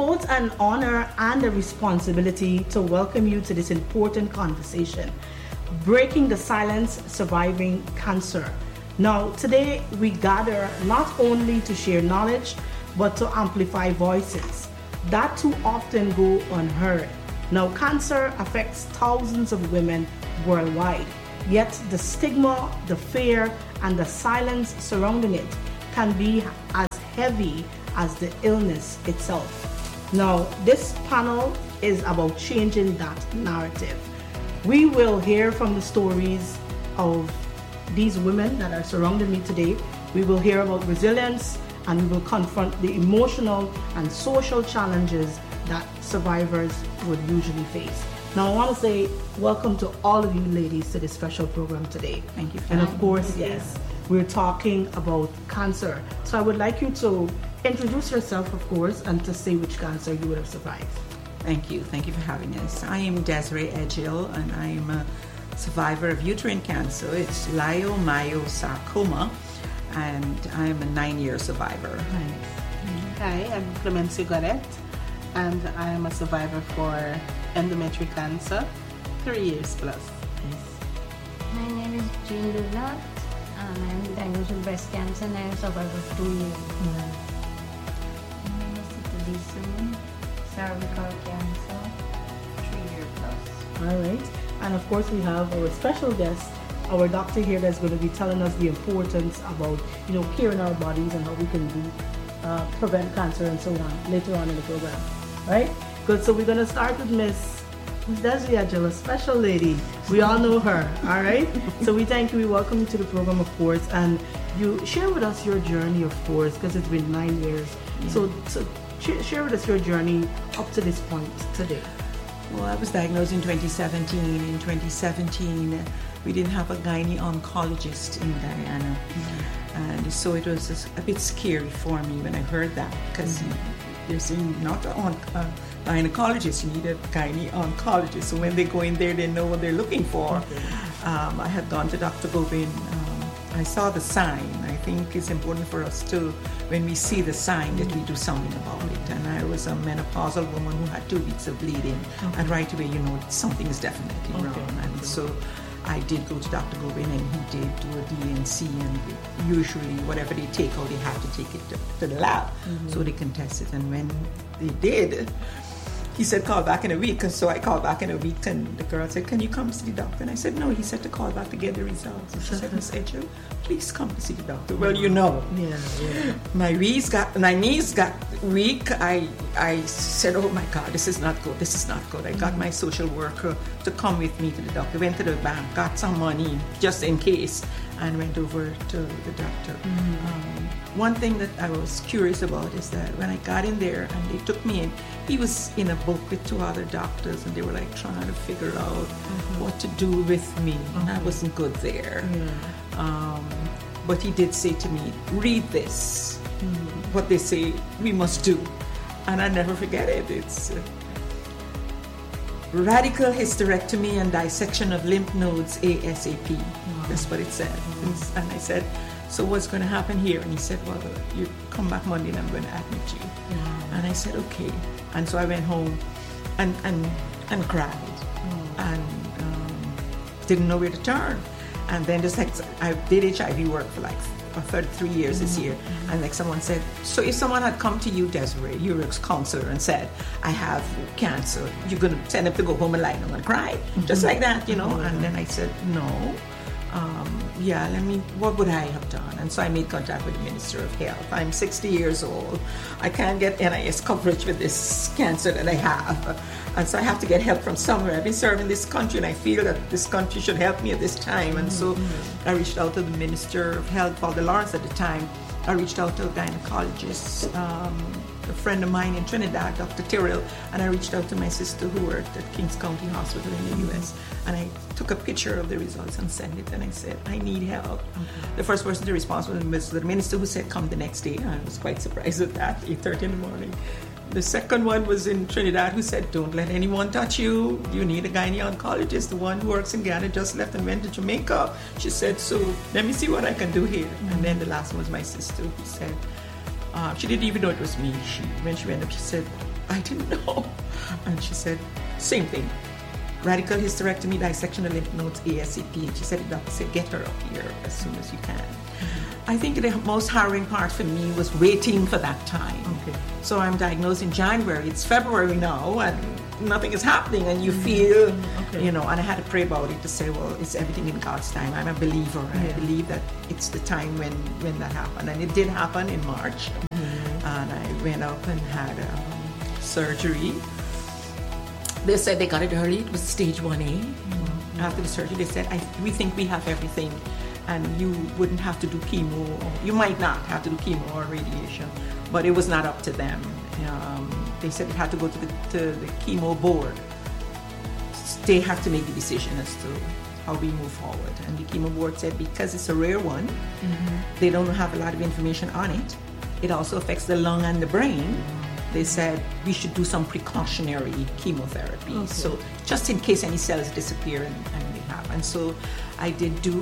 both an honor and a responsibility to welcome you to this important conversation, Breaking the Silence, Surviving Cancer. Now, today we gather not only to share knowledge, but to amplify voices that too often go unheard. Now, cancer affects thousands of women worldwide, yet the stigma, the fear, and the silence surrounding it can be as heavy as the illness itself. Now, this panel is about changing that narrative. We will hear from the stories of these women that are surrounding me today. We will hear about resilience, and we will confront the emotional and social challenges that survivors would usually face. Now, I want to say welcome to all of you ladies to this special program today. Thank you. And of course, yes, we're talking about cancer. So I would like you to introduce yourself, of course, and to say which cancer you would have survived. Thank you. Thank you for having us. I am Desiree Edgill, and I am a survivor of uterine cancer. It's leiomyosarcoma, and I am a 9-year survivor. Nice. Hi, I'm Clemency Godet, and I am a survivor for endometrial cancer, 3 years plus. My name is Jean Lula, and I'm diagnosed with breast cancer, and I am survivor for 2 years. My name is Sita Deason, cervical cancer, 3 years plus. All right. And of course, we have our special guest, our doctor here, that's going to be telling us the importance about, caring our bodies and how we can prevent cancer and so on later on in the program. Right? Good. So we're going to start with Miss Desiree Edgill, a special lady. We all know her. All right. So we thank you. We welcome you to the program, of course, and you share with us your journey, of course, because it's been 9 years. Yeah. So share with us your journey up to this point today. Well, I was diagnosed in 2017. In 2017, we didn't have a gynae oncologist in Guyana. And so it was a bit scary for me when I heard that, because they're saying not a gynecologist, you need a gynae oncologist. So when they go in there, they know what they're looking for. I had gone to Dr. Gobin. I saw the sign. I think it's important for us to, when we see the sign, that we do something about it. And I was a menopausal woman who had 2 weeks of bleeding. And right away, something is definitely wrong. And so I did go to Dr. Gobin, and he did do a DNC, and usually whatever they take out, they have to take it to the lab so they can test it. And when they did, he said, call back in a week. And so I called back in a week, and the girl said, can you come see the doctor? And I said, no. He said to call back to get the results. And she said, Miss Edgill, please come to see the doctor. Well, Yeah. My knees got weak. I said, oh my God, this is not good. This is not good. I got my social worker to come with me to the doctor. Went to the bank, got some money just in case, and went over to the doctor. One thing that I was curious about is that when I got in there and they took me in, he was in a book with 2 other doctors, and they were like trying to figure out what to do with me. And I wasn't good there. But he did say to me, read this, what they say we must do. And I never forget it. It's radical hysterectomy and dissection of lymph nodes ASAP. That's what it said. And I said, so what's going to happen here? And he said, well, you come back Monday and I'm going to admit you. And I said, okay. And so I went home and cried and didn't know where to turn. And then just like I did HIV work for 33 years this year, and like someone said, so if someone had come to you, Desiree, you're a counselor, and said, I have cancer, you're going to send them to go home and lie down and cry, just like that, And then I said, no. What would I have done? And so I made contact with the Minister of Health. I'm 60 years old. I can't get NIS coverage with this cancer that I have. And so I have to get help from somewhere. I've been serving this country, and I feel that this country should help me at this time. And so I reached out to the Minister of Health, Walter Lawrence, at the time. I reached out to a gynecologist, a friend of mine in Trinidad, Dr. Tyrrell, and I reached out to my sister who worked at Kings County Hospital in the U.S., and I took a picture of the results and sent it, and I said, I need help. The first person to respond was the minister, who said, come the next day. I was quite surprised at that, 8:30 in the morning. The second one was in Trinidad, who said, don't let anyone touch you. You need a gynae oncologist. The one who works in Ghana just left and went to Jamaica. She said, so let me see what I can do here. And then the last one was my sister, who said, She didn't even know it was me. When she went up, she said, I didn't know. And she said, same thing. Radical hysterectomy, dissection of lymph nodes, ASAP. And she said, the doctor said, get her up here as soon as you can. I think the most harrowing part for me was waiting for that time. Okay. So I'm diagnosed in January. It's February now, and nothing is happening. And you feel, and I had to pray about it to say, well, it's everything in God's time. I'm a believer, and I believe that it's the time when that happened. And it did happen in March. And I went up and had surgery. They said they got it early. It was stage 1A. After the surgery, they said, we think we have everything. And you wouldn't have to do chemo, or you might not have to do chemo or radiation, but it was not up to them. They said it had to go to the chemo board. They have to make the decision as to how we move forward. And the chemo board said because it's a rare one, they don't have a lot of information on it. It also affects the lung and the brain. They said we should do some precautionary chemotherapy. Okay. So just in case any cells disappear and they have. And so I did do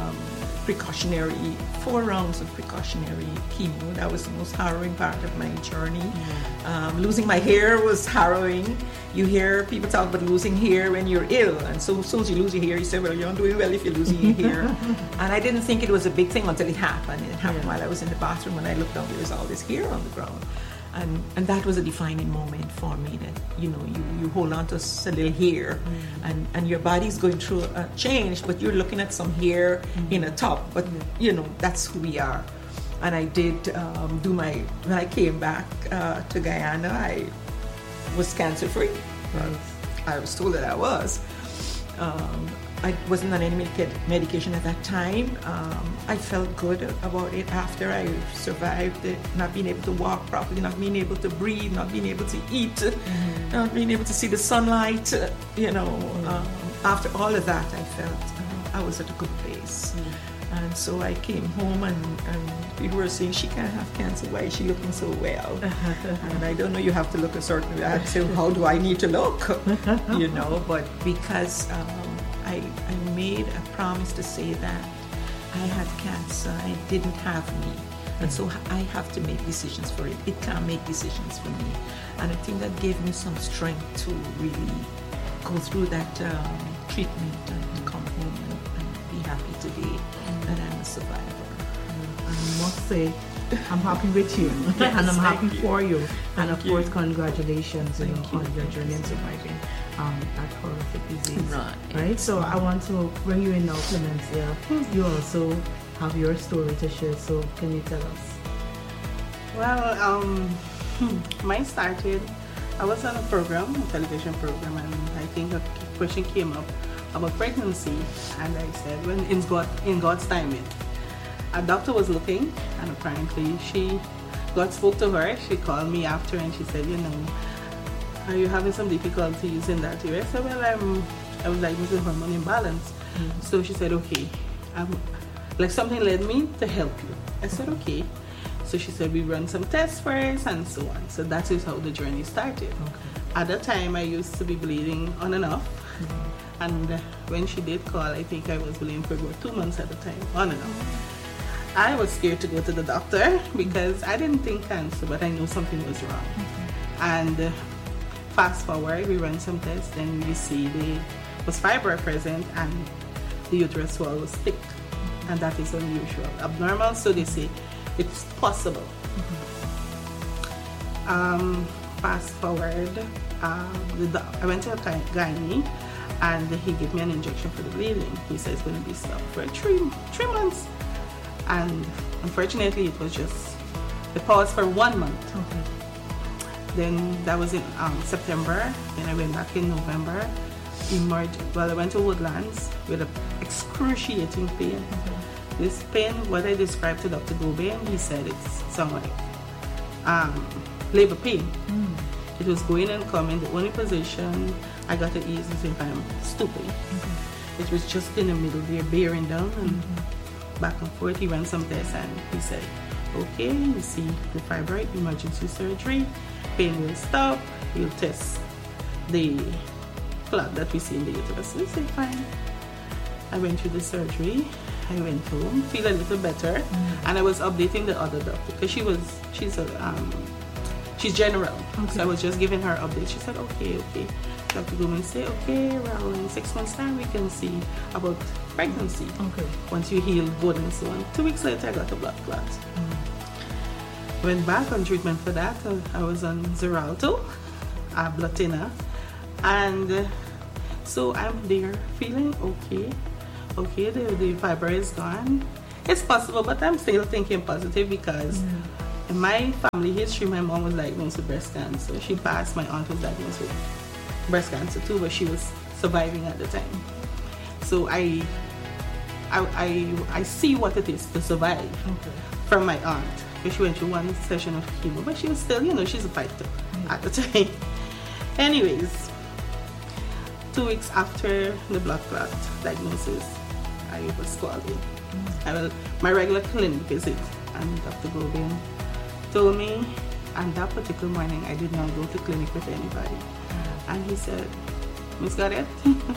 4 rounds of precautionary chemo. That was the most harrowing part of my journey. Losing my hair was harrowing. You hear people talk about losing hair when you're ill. And so as soon as you lose your hair, you say, well, you're not doing well if you're losing your hair. And I didn't think it was a big thing until it happened. It happened while I was in the bathroom. When I looked down, there was all this hair on the ground. And that was a defining moment for me that, you hold on to a little hair and your body's going through a change, but you're looking at some hair in a tub. But, that's who we are. And I did when I came back to Guyana, I was cancer-free. I was told that I was. I wasn't on any medication at that time. I felt good about it after I survived it, not being able to walk properly, not being able to breathe, not being able to eat, not being able to see the sunlight. After all of that, I felt I was at a good place. And so I came home and people were saying, she can't have cancer. Why is she looking so well? And I don't know, you have to look a certain way. I had to say, how do I need to look? But because I made a promise to say that I had cancer, it didn't have me. And so I have to make decisions for it. It can't make decisions for me. And I think that gave me some strength to really go through that treatment and come home and be happy today that I'm a survivor. I must say, I'm happy with you, and I'm happy for you. And of course, congratulations on your journey in surviving that horrific disease. Right? So I want to bring you in now, Clemencia. You also have your story to share, so can you tell us? Well, mine started, I was on a television program, and I think a question came up about pregnancy, and I said, when in God's timing. A doctor was looking, and apparently God spoke to her. She called me after and she said, are you having some difficulties in that area? I said, well, I was diagnosed with hormone imbalance. So she said, okay, something led me to help you. I said, okay. So she said, we run some tests first and so on. So that is how the journey started. Okay. At that time, I used to be bleeding on and off. And when she did call, I think I was bleeding for about 2 months at a time, on and off. I was scared to go to the doctor because I didn't think cancer, but I knew something was wrong. And fast forward, we ran some tests, then we see there was fibroid present and the uterus wall was thick, and that is unusual, abnormal. So they say it's possible. Fast forward, I went to a gynae, and he gave me an injection for the bleeding. He said it's going to be stopped for 3 months. And unfortunately, it was just the pause for 1 month. Then that was in September. Then I went back in November. I went to Woodlands with an excruciating pain. This pain, what I described to Dr. Gobe, he said it's somewhat labor pain. It was going and coming. The only position I got to ease is if I'm stooping. It was just in the middle there, bearing down and back and forth. He ran some tests and he said, okay, you see the fibroid, emergency surgery, pain will stop, we'll test the clot that we see in the uterus. We said, fine. I went through the surgery I went home, feel a little better, and I was updating the other doctor because she's general. So I was just giving her updates. She said, okay. Dr. Goodman said, okay, well, in 6 months' time we can see about pregnancy. Okay. Once you heal good and so on. 2 weeks later, I got a blood clot. Went back on treatment for that. I was on Xarelto, blood thinner, and so I'm there feeling okay. Okay, the fibroid is gone. It's possible, but I'm still thinking positive because in my family history, my mom was diagnosed with breast cancer. She passed. My aunt was diagnosed with breast cancer too, but she was surviving at the time. So I see what it is to survive from my aunt. She went through one session of chemo, but she was still, she's a fighter at the time. Anyways, 2 weeks after the blood clot diagnosis, I was called in. My regular clinic visit, and Dr. Gobin told me, and that particular morning I did not go to clinic with anybody. And he said, Miss Gaudette,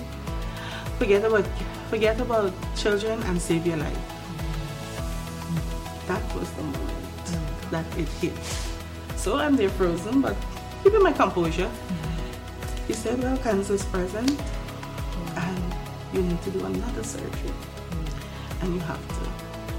forget about children and save your life. That was the moment that it hit. So I'm there frozen, but keeping my composure. He said, well, cancer is present, and you need to do another surgery, and you have to.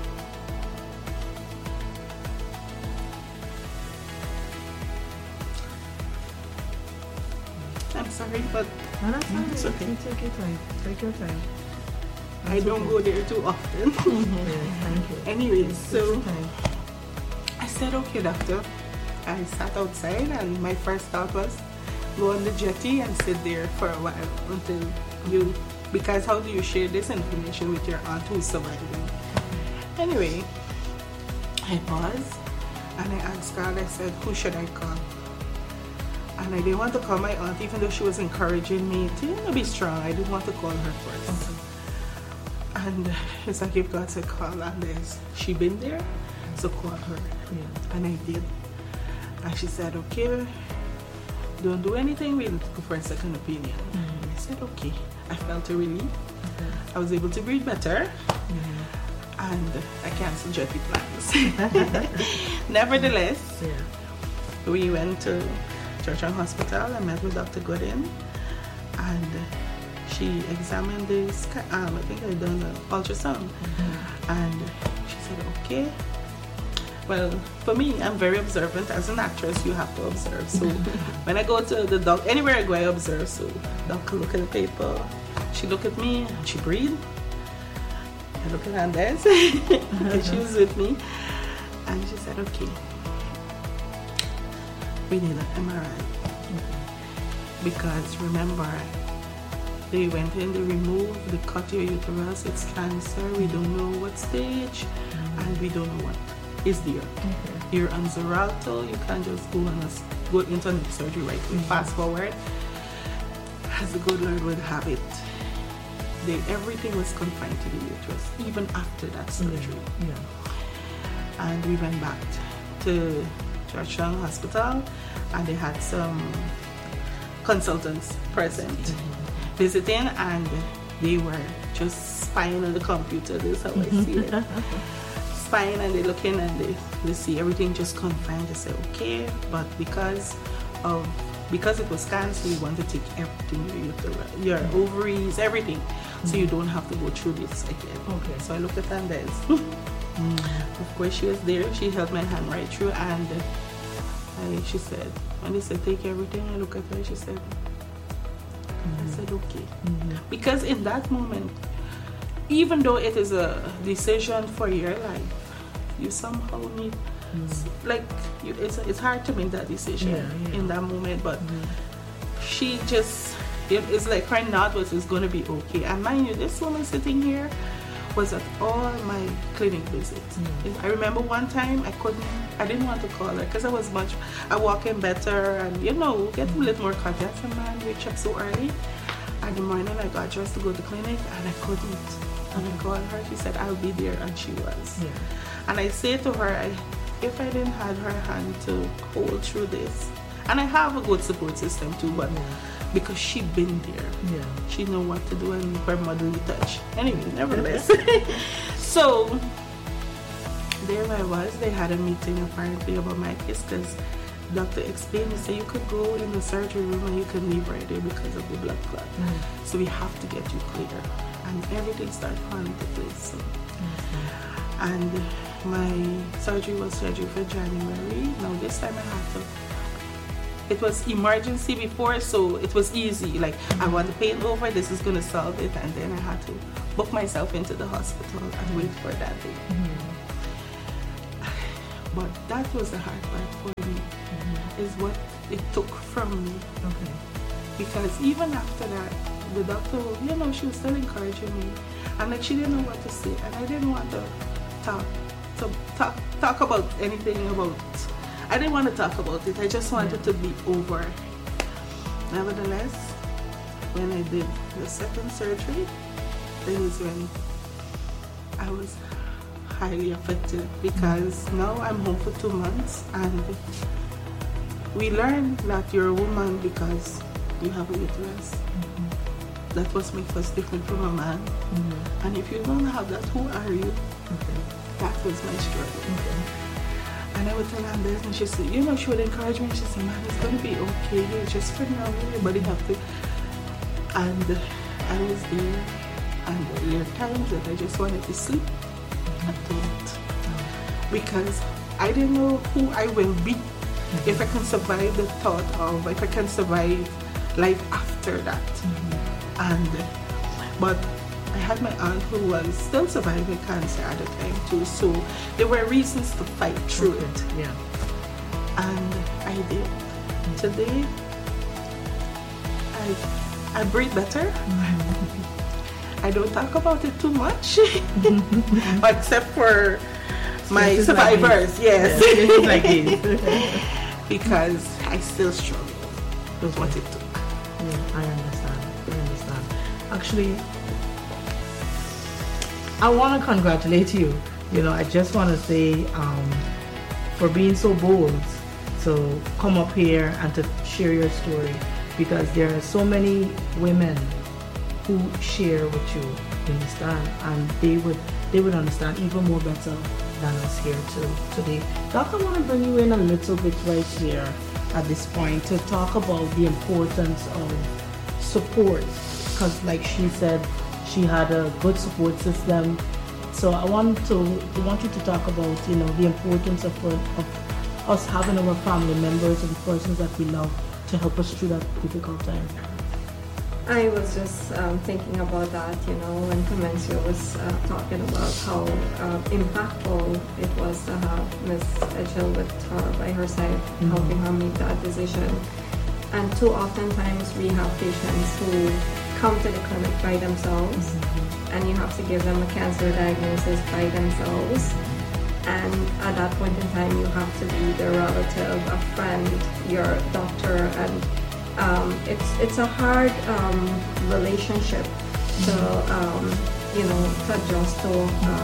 I'm sorry, but no, that's fine. It's okay. Take your time. Take your time. I don't go there too often. Thank you. Anyways, so I said, okay, doctor. I sat outside, and my first thought was go on the jetty and sit there for a while until you, because how do you share this information with your aunt who's surviving? Anyway, I paused and I asked God, I said, who should I call? And I didn't want to call my aunt, even though she was encouraging me to be strong. I didn't want to call her first. And it's like if God said call Anders, she been there, so call her. And I did. And she said, okay, don't do anything, we'll go for a second opinion. I said, okay. I felt a relief. I was able to breathe better. And I canceled jetty plans. Nevertheless, we went to Churchill Hospital. I met with Dr. Godin, and she examined this. I think I done the ultrasound, and she said, "Okay." Well, for me, I'm very observant. As an actress, you have to observe. So when I go to the doctor, anywhere I go, I observe. So doctor look at the paper. She look at me and she breathe. I look at Anders, and she was with me, and she said, "Okay, we need an MRI because remember, they went in, they removed, they cut your uterus. It's cancer. We don't know what stage, and we don't know what is there. You're on Xarelto. You can't just go into surgery right away. Fast forward, as the good Lord would have it, everything was confined to the uterus, even after that surgery. And we went back to Churchill Hospital, and they had some consultants present visiting, and they were just spying on the computer. This is how I see it. Spying, and they look in and they see everything just confined. They say, okay, but because it was cancer, we want to take everything, your ovaries, everything, so you don't have to go through this again. So I looked at Anders. Of course, she was there. She held my hand right through, and she said, when they said take everything, I look at her, she said, I said, okay. Because in that moment, even though it is a decision for your life, you somehow need, it's hard to make that decision in that moment, but she just, it's like her nod was, it's going to be okay. And mind you, this woman sitting here was at all my clinic visits. I remember one time I didn't want to call her because I walk in better and get a little more confidence. And man, wake up so early. And in the morning I got dressed to go to clinic and I couldn't. And I called her, she said, I'll be there, and she was. And I say to her, if I didn't have her hand to hold through this, and I have a good support system too, but because she been there, she know what to do, and her motherly touch. Anyway, nevertheless. So there I was. They had a meeting apparently about my case because doctor explained, he said you could go in the surgery room and you can leave right there because of the blood clot. So we have to get you clear. And everything started falling into place. So. And my surgery was scheduled for January. Now this time I had to, it was emergency before, so it was easy. Like, I want the pain over, this is gonna solve it. And then I had to book myself into the hospital and wait for that day. But that was the hard part for me, is what it took from me. Okay. Because even after that, the doctor, you know, she was still encouraging me. And like, she didn't know what to say. And I didn't want to talk about anything about, I didn't want to talk about it. I just wanted to be over. Nevertheless, when I did the second surgery, that is when I was highly affected, because now I'm home for 2 months and we learned that you're a woman because you have a uterus. That was my first difference from a man. And if you don't have that, who are you? That was my struggle. And I would tell her this, and she said, you know, she would encourage me. She said, man, it's going to be okay. Just for now, everybody have to. And I was there, and there were times that I just wanted to sleep. I don't. Because I didn't know who I will be if I can survive the thought of, if I can survive life after that. But I had my aunt who was still surviving cancer at the time too, so there were reasons to fight through it. Yeah. And I did. Today, I breathe better. I don't talk about it too much, except for my survivors. Like yes. Like because I still struggle with what it took. Yeah, I understand. Actually, I want to congratulate you. You know, I just want to say for being so bold to come up here and to share your story, because there are so many women who share with you, understand, and they would understand even more better than us here today. Doctor, I want to bring you in a little bit right here at this point to talk about the importance of support, because like she said, she had a good support system. So I want you to talk about, you know, the importance of us having our family members and persons that we love to help us through that difficult time. I was just thinking about that, you know, when Comencio was talking about how impactful it was to have Miss Edghill with her by her side, helping her make that decision. And too oftentimes we have patients who come to the clinic by themselves, and you have to give them a cancer diagnosis by themselves. And at that point in time, you have to be their relative, a friend, your doctor, and it's a hard relationship to to adjust to,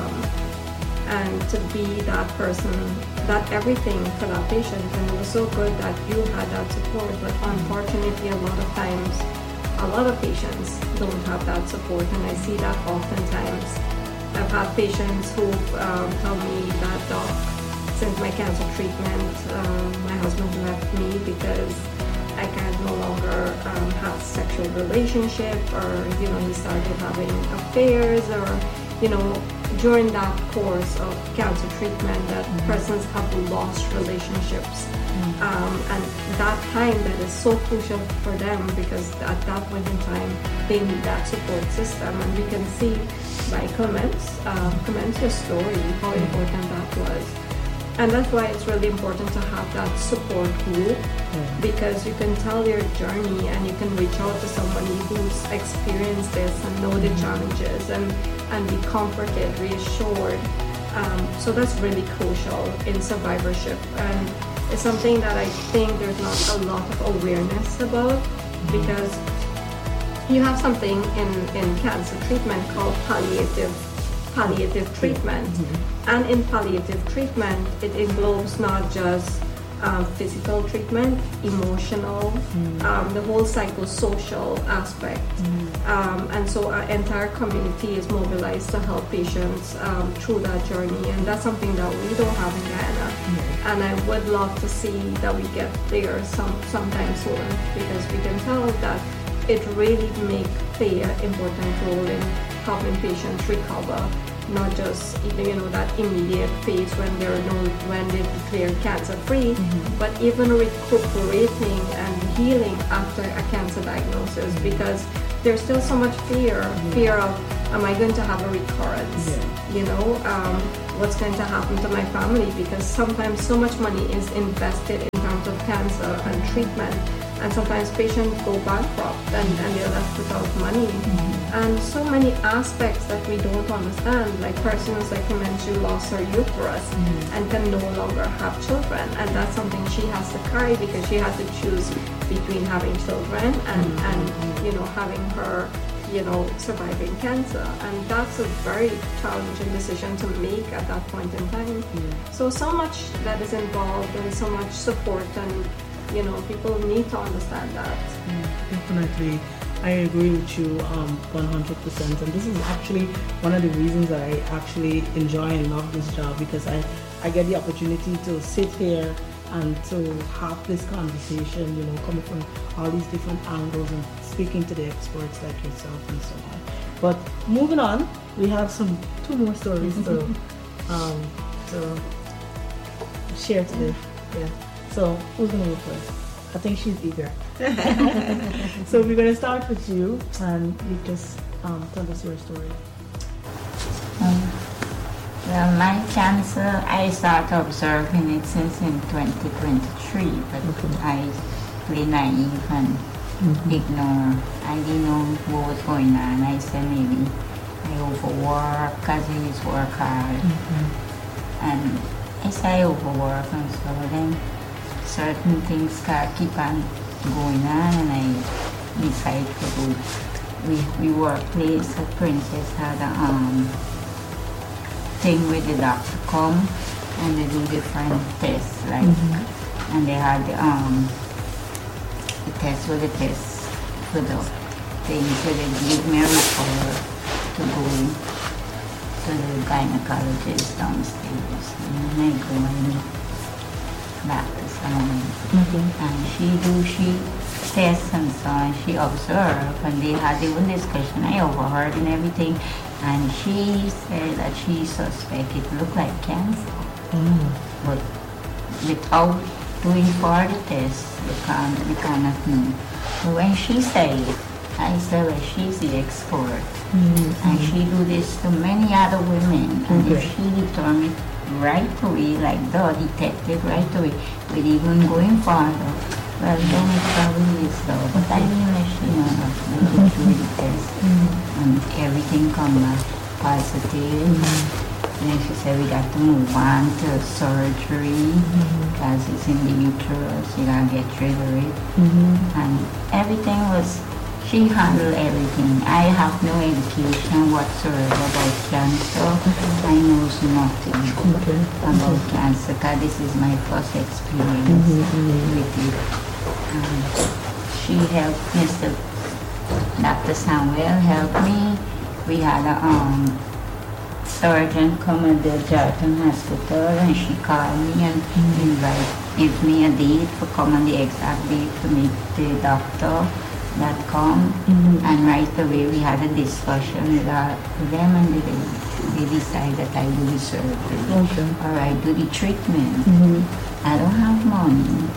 and to be that person, that everything for that patient. And it was so good that you had that support, but unfortunately a lot of times a lot of patients don't have that support, and I see that oftentimes. I've had patients who tell me that, Doc, since my cancer treatment, my husband left me because I can no longer have sexual relationship, or, you know, he started having affairs, or, you know, during that course of cancer treatment that persons have lost relationships. And that time, that is so crucial for them, because at that point in time, they need that support system. And we can see by Comencio's story how important that was. And that's why it's really important to have that support group, because you can tell your journey and you can reach out to somebody who's experienced this and know the challenges, and be comforted, reassured. So that's really crucial in survivorship, and it's something that I think there's not a lot of awareness about, because you have something in cancer treatment called palliative treatment. And in palliative treatment, it involves not just physical treatment, emotional, the whole psychosocial aspect. And so our entire community is mobilized to help patients through that journey, and that's something that we don't have in Guyana. And I would love to see that we get there sometime soon, because we can tell that it really play an important role in helping patients recover, not just that immediate phase when they're declared cancer free, but even recuperating and healing after a cancer diagnosis, because there's still so much fear of, am I going to have a recurrence? What's going to happen to my family? Because sometimes so much money is invested in terms of cancer and treatment, and sometimes patients go bankrupt and they're left without money. And so many aspects that we don't understand, like persons like you mentioned lost her uterus and can no longer have children, and that's something she has to carry because she has to choose between having children and having her surviving cancer, and that's a very challenging decision to make at that point in time. So much that is involved and so much support, and people need to understand that. Definitely, I agree with you 100%, and this is actually one of the reasons that I actually enjoy and love this job, because I get the opportunity to sit here and to have this conversation, coming from all these different angles and speaking to the experts like yourself and so on. But moving on, we have two more stories to share today. Yeah. So who's gonna go first? I think she's eager. So we're gonna start with you, and you just tell us your story. Well, my cancer, I started observing it since in 2023, but I play naive and ignore. I didn't know what was going on. I said maybe I overwork because I used to work hard. And I said I overwork, and so then certain things keep on going on, and I decided to go. We workplace at Princess had a thing where the doctor come and they do different tests, like, and they had the test for the test for the thing, so they give me a referral to go to the gynecologist downstairs, and then I go and meet Dr. Solomon, and she tests and so on, she observed, and they had their own discussion. I overheard and everything. And she said that she suspected it looked like cancer. But without doing further tests, we cannot know. So when she said it, I said, well, she's the expert. And she do this to many other women. And if she determined right away, like the detected right away, with even going farther, well, then it probably is so. But I didn't let she know that we go through the test. And everything come back positive. Then she said we got to move on to surgery because it's in the uterus, you gotta get rid of it. And everything was, she handled everything. I have no education whatsoever about cancer. I know nothing about cancer because this is my first experience with it. She helped Mr. Dr. Samuel helped me. We had a surgeon come at the Jarton Hospital, and she called me and gave me a date for come on the exact date to meet the doctor that come. And right away we had a discussion with them, and they decided that I do the surgery or I do the treatment. I don't have money.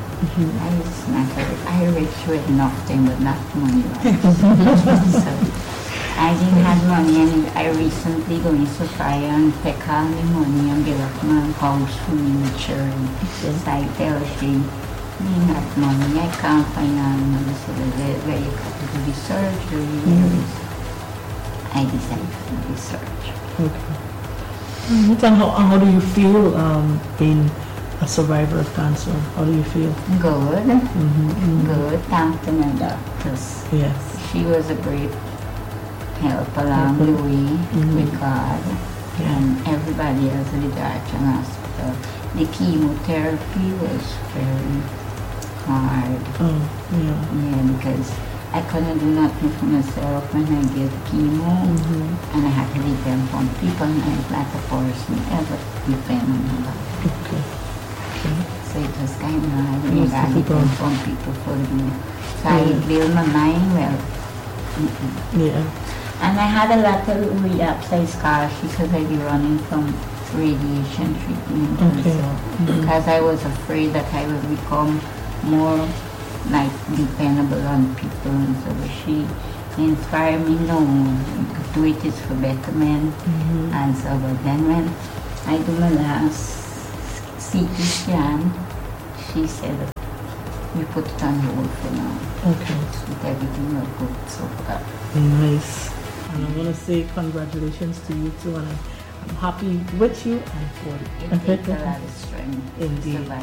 I rich with nothing but not money. So I didn't have money, and I recently going to Sophia and take all my money and give up my house for me maturing. So I tell she, I have money, I can't find any money, so where you got to do the surgery. I decided to do the surgery. And how do you feel being a survivor of cancer? How do you feel? Good. Good. Thanks to my doctors. Yes. She was a great help along the way with God and everybody else at the Jarton Hospital. the chemotherapy was very hard. Oh, yeah. Yeah, because I couldn't do nothing for myself when I get chemo, and I had to depend on people, and I'm not a person ever depend on nobody. Okay. So it was kind of hard when Most I people depend on people for me. So I built my mind well. Yeah. And I had a lot of relapse scars because I be running from radiation treatment and Okay. so because I was afraid that I would become more like dependable on people, and so she inspired me, no, you could do it is for betterment, and so, but then when I do my last CT scan, she said we put it on hold for now. Okay. With everything will go so far. Nice. And I want to say congratulations to you too, and I'm happy with you and for you. It takes a lot of strength to Indeed. survive